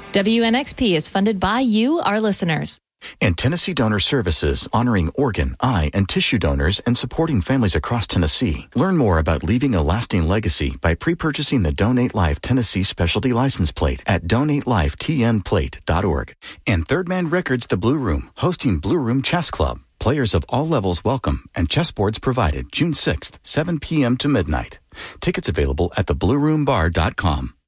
WNXP is funded by you, our listeners. And Tennessee Donor Services, honoring organ, eye, and tissue donors and supporting families across Tennessee. Learn more about leaving a lasting legacy by pre-purchasing the Donate Life Tennessee Specialty License Plate at donatelifetnplate.org. And Third Man Records The Blue Room, hosting Blue Room Chess Club. Players of all levels welcome, and chessboards provided June 6th, 7 p.m. to midnight. Tickets available at theblueroombar.com.